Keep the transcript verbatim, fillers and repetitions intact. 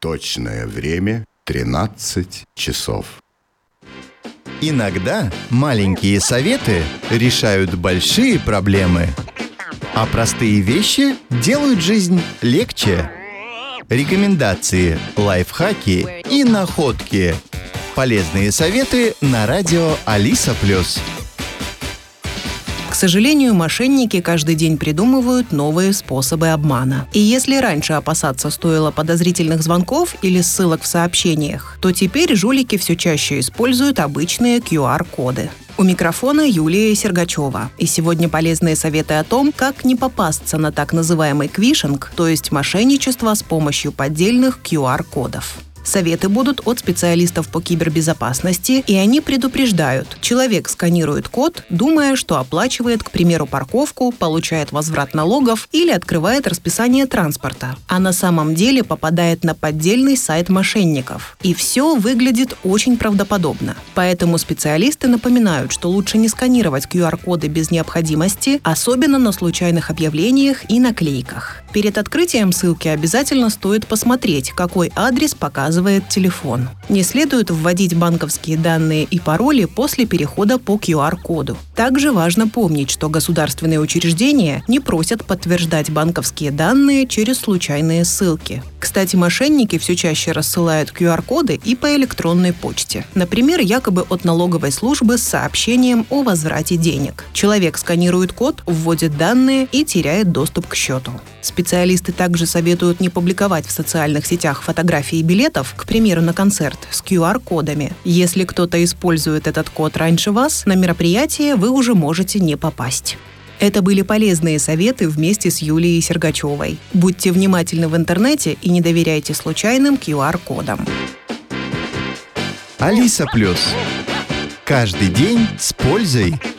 Точное время тринадцать часов. Иногда маленькие советы решают большие проблемы, а простые вещи делают жизнь легче. Рекомендации, лайфхаки и находки. Полезные советы на радио Алиса Плюс. К сожалению, мошенники каждый день придумывают новые способы обмана. И если раньше опасаться стоило подозрительных звонков или ссылок в сообщениях, то теперь жулики все чаще используют обычные ку ар-коды. У микрофона Юлия Сергачева. И сегодня полезные советы о том, как не попасться на так называемый квишинг, то есть мошенничество с помощью поддельных ку ар-кодов. Советы будут от специалистов по кибербезопасности, и они предупреждают. Человек сканирует код, думая, что оплачивает, к примеру, парковку, получает возврат налогов или открывает расписание транспорта. А на самом деле попадает на поддельный сайт мошенников. И все выглядит очень правдоподобно. Поэтому специалисты напоминают, что лучше не сканировать ку ар-коды без необходимости, особенно на случайных объявлениях и наклейках. Перед открытием ссылки обязательно стоит посмотреть, какой адрес показывает телефон. Не следует вводить банковские данные и пароли после перехода по ку ар-коду. Также важно помнить, что государственные учреждения не просят подтверждать банковские данные через случайные ссылки. Кстати, мошенники все чаще рассылают ку ар-коды и по электронной почте. Например, якобы от налоговой службы с сообщением о возврате денег. Человек сканирует код, вводит данные и теряет доступ к счету. Специалисты также советуют не публиковать в социальных сетях фотографии билетов, к примеру, на концерт, с ку ар-кодами. Если кто-то использует этот код раньше вас, на мероприятие вы уже можете не попасть. Это были полезные советы вместе с Юлией Сергачевой. Будьте внимательны в интернете и не доверяйте случайным ку ар-кодам. Алиса Плюс. Каждый день с пользой.